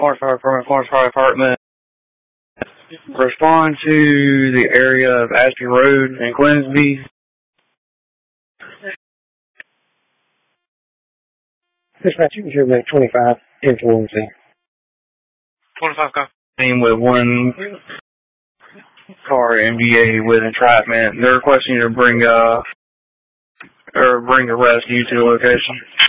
Florence Fire Department, Florence Fire Department. Respond to the area of Ashby Road in Glennsby. Dispatch, you can hear me 25 influencing. 25 copy. With one car MVA with entrapment. They're requesting you to bring a rescue to the location.